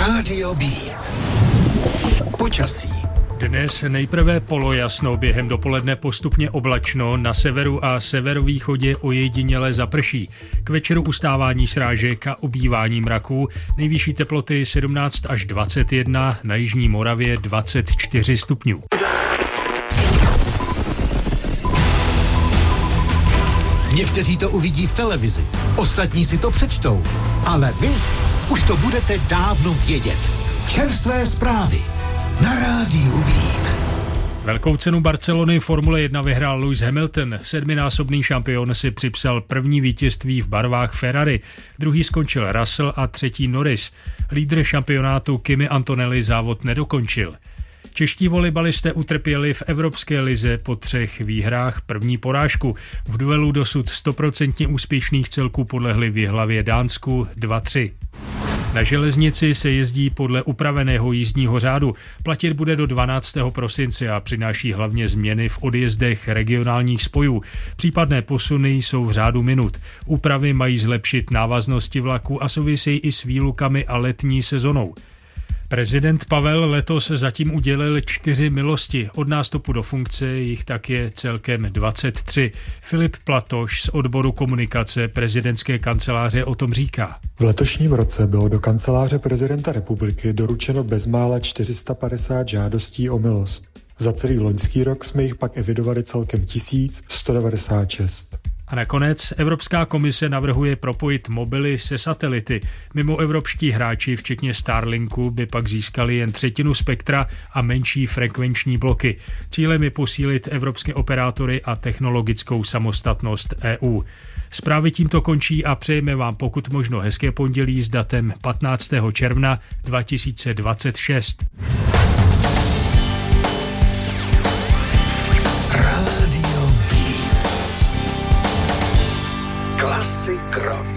Rádio B. Počasí. Dnes nejprve polojasno, během dopoledne postupně oblačno, na severu a severovýchodě ojediněle zaprší. K večeru ustávání srážek a ubývání mraků, nejvyšší teploty 17 až 21, na jižní Moravě 24 stupňů. Někteří to uvidí v televizi, ostatní si to přečtou, ale vy už to budete dávno vědět. Čerstvé zprávy na Rádiu Beat. Velkou cenu Barcelony Formule 1 vyhrál Lewis Hamilton. Sedminásobný šampion si připsal první vítězství v barvách Ferrari. Druhý skončil Russell a třetí Norris. Lídr šampionátu Kimi Antonelli závod nedokončil. Čeští volejbalisté utrpěli v Evropské lize po 3 výhrách první porážku. V duelu dosud 100% úspěšných celků podlehli v Jihlavě Dánsku 2-3. Na železnici se jezdí podle upraveného jízdního řádu. Platit bude do 12. prosince a přináší hlavně změny v odjezdech regionálních spojů. Případné posuny jsou v řádu minut. Úpravy mají zlepšit návaznosti vlaku a souvisejí i s výlukami a letní sezonou. Prezident Pavel letos zatím udělil 4 milosti. Od nástupu do funkce jich tak je celkem 23. Filip Platoš z odboru komunikace prezidentské kanceláře o tom říká. V letošním roce bylo do kanceláře prezidenta republiky doručeno bezmála 450 žádostí o milost. Za celý loňský rok jsme jich pak evidovali celkem 1196. A nakonec Evropská komise navrhuje propojit mobily se satelity. Mimoevropští hráči, včetně Starlinku, by pak získali jen 1/3 spektra a menší frekvenční bloky. Cílem je posílit evropské operátory a technologickou samostatnost EU. Zprávy tímto končí a přejeme vám pokud možno hezké pondělí s datem 15. června 2026. Rádio B. Klasik rock.